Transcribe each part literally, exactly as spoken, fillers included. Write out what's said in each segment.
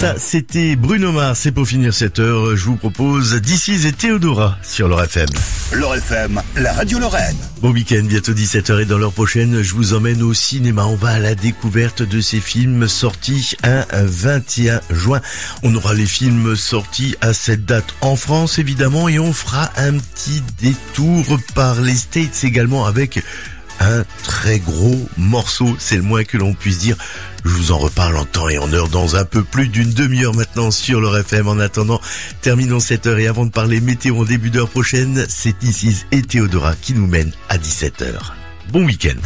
Ça, c'était Bruno Mars. Et pour finir cette heure, je vous propose This Is et Théodora sur L'Or F M. L'Or F M, la radio Lorraine. Bon week-end, bientôt dix-sept heures et dans l'heure prochaine, je vous emmène au cinéma. On va à la découverte de ces films sortis un vingt et un juin. On aura les films sortis à cette date en France, évidemment, et on fera un petit détour par les States également avec un très gros morceau, c'est le moins que l'on puisse dire. Je vous en reparle en temps et en heure dans un peu plus d'une demi-heure maintenant sur L'Or F M. En attendant, terminons cette heure et avant de parler météo en début d'heure prochaine, c'est This Is et Théodora qui nous mènent à dix-sept heures. Bon week-end.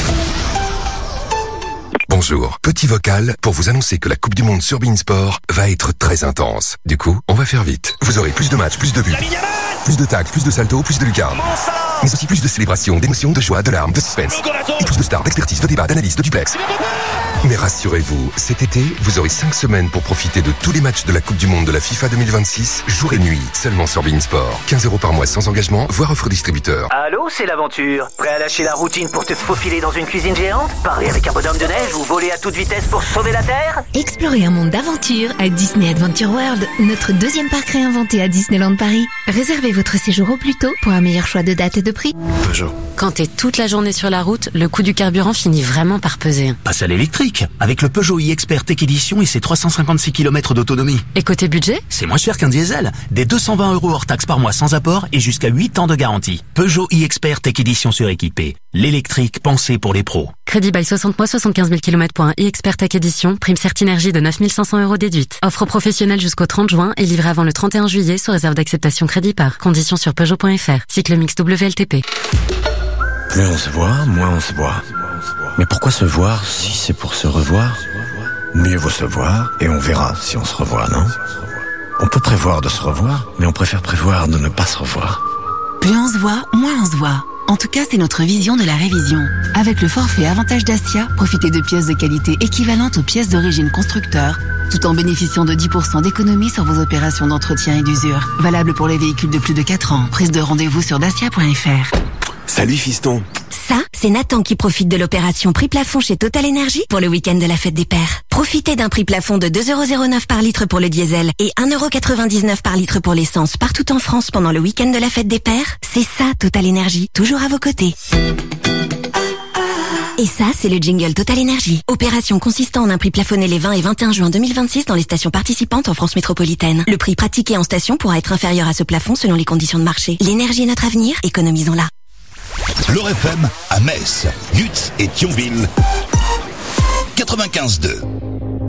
Bonjour, petit vocal pour vous annoncer que la Coupe du Monde sur beIN Sport va être très intense. Du coup, on va faire vite. Vous aurez plus de matchs, plus de buts, plus de tacles, plus de saltos, plus de lucarnes. Mais aussi plus de célébrations, d'émotions, de joie, de larmes, de suspense. Et plus de stars, d'expertise, de débats, d'analyse, de duplex. Mais rassurez-vous, cet été, vous aurez cinq semaines pour profiter de tous les matchs de la Coupe du Monde de la FIFA deux mille vingt-six, jour et nuit, seulement sur beIN Sport. quinze euros par mois sans engagement, voire offre distributeur. Allô, c'est l'aventure. Prêt à lâcher la routine pour te faufiler dans une cuisine géante? Parler avec un bonhomme de neige ou voler à toute vitesse pour sauver la Terre? Explorez un monde d'aventure à Disney Adventure World, notre deuxième parc réinventé à Disneyland Paris. Réservez votre séjour au plus tôt pour un meilleur choix de date et de prix. Peugeot. Quand t'es toute la journée sur la route, le coût du carburant finit vraiment par peser. Passe à l'électrique, avec le Peugeot e-Expert Tech Edition et ses trois cent cinquante-six kilomètres d'autonomie. Et côté budget? C'est moins cher qu'un diesel. Des deux cent vingt euros hors taxe par mois sans apport et jusqu'à huit ans de garantie. Peugeot e-Expert Tech Edition suréquipé. L'électrique pensé pour les pros. Crédit bail soixante mois, soixante-quinze mille kilomètres pour un e-Expert Tech Edition. Prime Certinergie de neuf mille cinq cents euros déduite. Offre professionnelle jusqu'au trente juin et livrée avant le trente et un juillet sous réserve d'acceptation crédit par. Conditions sur Peugeot point F R. Cycle mix W L T P. Plus on se voit, moins on se voit. Mais pourquoi se voir si c'est pour se revoir? Mieux vaut se voir et on verra si on se revoit, non? On peut prévoir de se revoir, mais on préfère prévoir de ne pas se revoir. Plus on se voit, moins on se voit. En tout cas, c'est notre vision de la révision. Avec le forfait Avantage Dacia, profitez de pièces de qualité équivalentes aux pièces d'origine constructeur, tout en bénéficiant de dix pour cent d'économie sur vos opérations d'entretien et d'usure. Valable pour les véhicules de plus de quatre ans. Prise de rendez-vous sur dacia point F R. Salut fiston. Ça, c'est Nathan qui profite de l'opération prix plafond chez Total Energy pour le week-end de la fête des pères. Profitez d'un prix plafond de deux euros zéro neuf par litre pour le diesel et un euro quatre-vingt-dix-neuf par litre pour l'essence partout en France pendant le week-end de la fête des pères. C'est ça, Total Energy, toujours à vos côtés. Et ça, c'est le jingle Total Energy. Opération consistant en un prix plafonné les vingt et vingt et un juin deux mille vingt-six dans les stations participantes en France métropolitaine. Le prix pratiqué en station pourra être inférieur à ce plafond selon les conditions de marché. L'énergie est notre avenir, économisons-la. L'Or F M à Metz, Lutz et Thionville. quatre-vingt-quinze deux.